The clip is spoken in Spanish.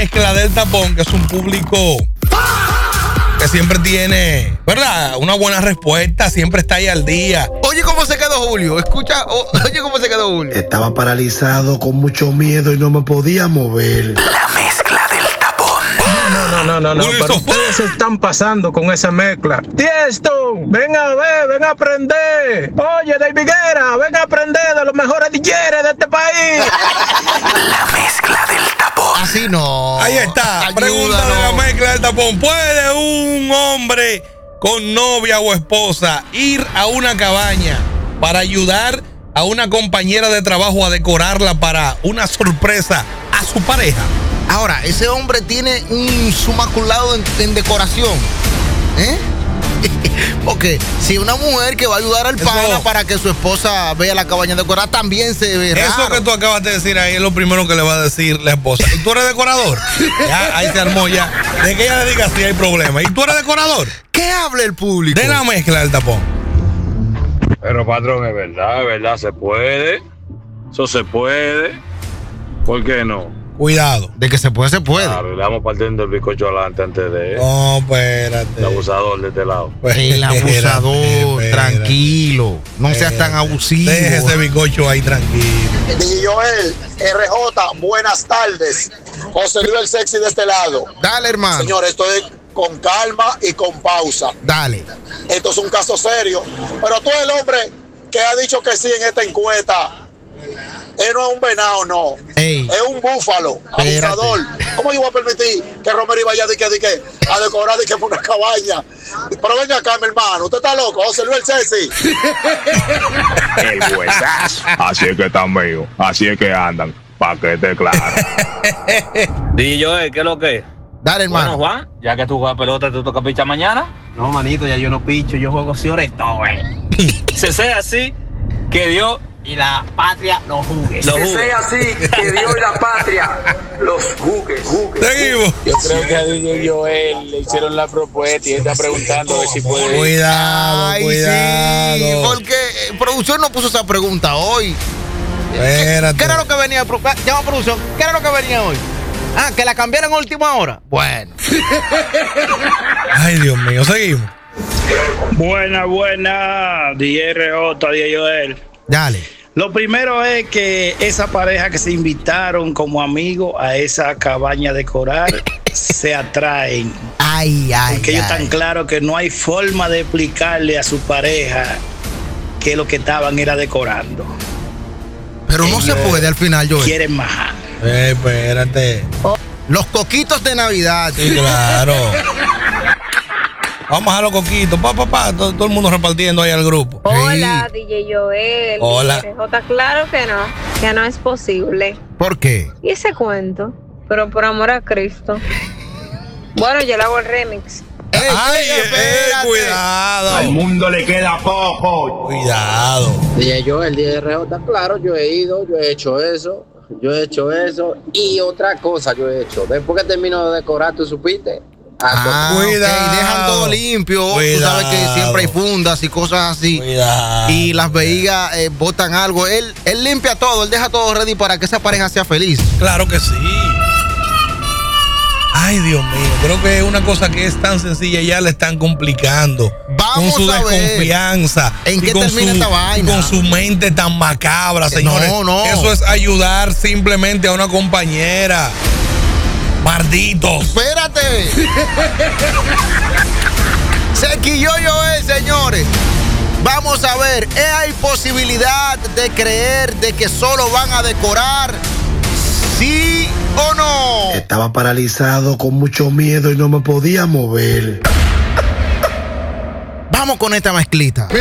mezcla del tapón, que es un público que siempre tiene, ¿verdad?, una buena respuesta, siempre está ahí al día. Oye, ¿cómo se quedó Julio? Escucha, oye, ¿cómo se quedó Julio? Estaba paralizado con mucho miedo y no me podía mover. La mezcla del tapón. No, pero ustedes se están pasando con esa mezcla. Tiesto, ven a ver, ven a aprender. Oye, David Guerra, ven a aprender de los mejores DJs de este país. La mezcla del tapón. Así no. Ahí está, pregunta de la mezcla del tapón. ¿Puede un hombre con novia o esposa ir a una cabaña para ayudar a una compañera de trabajo a decorarla para una sorpresa a su pareja? Ahora, ese hombre tiene un sumaculado en decoración. Porque si una mujer que va a ayudar al pana para que su esposa vea la cabaña decorada, también se ve raro. Eso que tú acabas de decir ahí es lo primero que le va a decir la esposa. ¿Y tú eres decorador? Ya, ahí se armó ya. De que ella le diga si hay problema. ¿Y tú eres decorador? ¿Qué habla el público? De la mezcla del tapón. Pero patrón, es verdad, se puede. Eso se puede. ¿Por qué no? Cuidado. De que se puede, se puede. Claro, le vamos partiendo el bizcocho adelante antes de... No, espérate. El abusador de este lado. El abusador, tranquilo. No seas tan abusivo. Deje ese bizcocho ahí tranquilo. DJ Joel, RJ, buenas tardes. José Luis el Sexy de este lado. Dale, hermano. Señor, esto es con calma y con pausa. Dale. Esto es un caso serio. Pero tú, el hombre que ha dicho que sí en esta encuesta, él no es un venado, no. Ey. Es un búfalo, abusador. ¿Cómo yo voy a permitir que Romero vaya a decorar de que por una cabaña? Pero venga acá, mi hermano. Usted está loco, José Luis el Sexy. El huesazo. Así es que están míos. Así es que andan. Pa' que esté claro. DJ Joel, ¿qué es lo que es? Dale, hermano. Bueno, Juan, ya que tú juegas pelota, ¿te toca pichar mañana? No, manito, ya yo no picho, yo juego Cioresto, Se sea así, que Dios y la patria los jugues. los jugue. sea así, que Dios y la patria los jugues. Seguimos. Yo creo que a DJ Joel le hicieron la propuesta y él está preguntando a ver si puede. Cuidado, Ay, cuidado. sí, porque producción no puso esa pregunta hoy. Espérate. ¿Qué era lo que venía? Llama producción. ¿Qué era lo que venía hoy? Ah, que la cambiaron a última hora. Bueno. Ay, Dios mío, seguimos. Buena, DRJ, DJ Joel. Dale. Lo primero es que esa pareja que se invitaron como amigos a esa cabaña a decorar se atraen. Ay. Porque ellos están claros que no hay forma de explicarle a su pareja que lo que estaban era decorando. Pero no se puede al final, Joel. Quieren más. Espérate. Los coquitos de Navidad. Sí, claro. Vamos a los coquitos. Todo el mundo repartiendo ahí al grupo. Hola, DJ Joel. Hola. RJ, claro que no es posible. ¿Por qué? Y ese cuento, pero por amor a Cristo. Bueno, yo le hago el remix. Cuidado. Al mundo le queda poco. Cuidado. DJ Joel, DRJ, claro, yo he ido, yo he hecho eso. Y otra cosa yo he hecho. Después que termino de decorar, ¿tú supiste? Cuidado. Okay, dejan todo limpio. Tú sabes que siempre hay fundas y cosas así. Cuidado. Y las vejigas botan algo. Él limpia todo, él deja todo ready para que esa pareja sea feliz. Claro que sí. Ay, Dios mío, creo que es una cosa que es tan sencilla y ya le están complicando. Vamos con su a ver desconfianza. en qué termina esta vaina. Con su mente tan macabra, señores. No. Eso es ayudar simplemente a una compañera. Malditos. Espérate. Se quilló Joel, señores. Vamos a ver, ¿hay posibilidad de creer de que solo van a decorar? ¿Sí o no? Estaba paralizado con mucho miedo y no me podía mover. Vamos con esta mezclita.